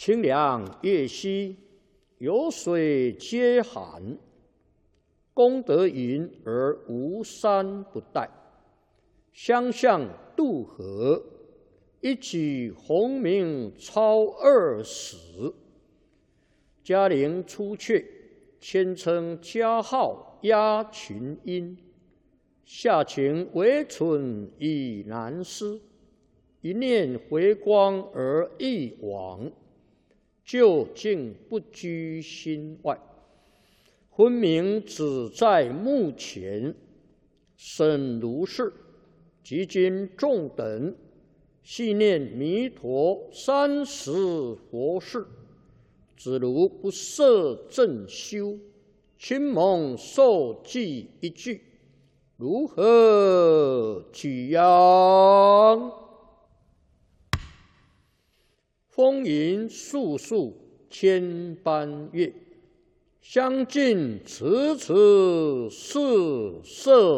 清凉夜兮，有水皆寒。功德云而无山不殆。相向渡河，一举鸿名超二十。嘉陵出阙，千称佳号压群英。下情唯存已难思，一念回光而一往，究竟不居心外。昏明只在目前，审如是，即今众等细念弥陀30佛事，只如不摄正修，亲蒙受记一句，如何举扬？风云素素千般月，相近迟迟是色。